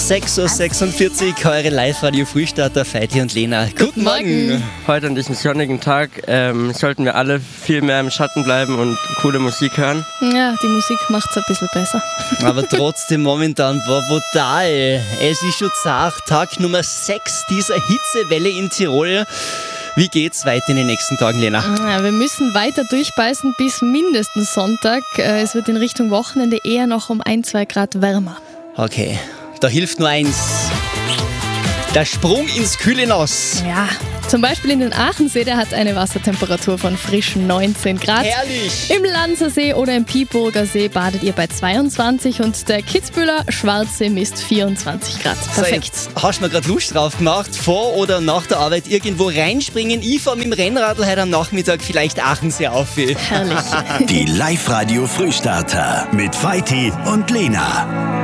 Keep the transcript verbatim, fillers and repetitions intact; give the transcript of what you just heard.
sechs Uhr sechsundvierzig, eure Live-Radio-Frühstarter Feiti und Lena. Guten Morgen! Heute an diesem sonnigen Tag ähm, sollten wir alle viel mehr im Schatten bleiben und coole Musik hören. Ja, die Musik macht es ein bisschen besser. Aber trotzdem momentan war brutal. Es ist schon zart, Tag Nummer sechs dieser Hitzewelle in Tirol. Wie geht's weiter in den nächsten Tagen, Lena? Ja, wir müssen weiter durchbeißen bis mindestens Sonntag. Es wird in Richtung Wochenende eher noch um ein, zwei Grad wärmer. Okay, da hilft nur eins. Der Sprung ins kühle Nass. Ja, zum Beispiel in den Aachensee, der hat eine Wassertemperatur von frischen neunzehn Grad. Herrlich! Im Lanzersee oder im Piepburger See badet ihr bei zweiundzwanzig und der Kitzbüheler Schwarzsee misst vierundzwanzig Grad. Perfekt. So, jetzt hast du mir gerade Lust drauf gemacht, vor oder nach der Arbeit irgendwo reinspringen. Ich fahre mit dem Rennradl heute am Nachmittag vielleicht Aachensee auf. Herrlich. Die Live-Radio Frühstarter mit Feiti und Lena.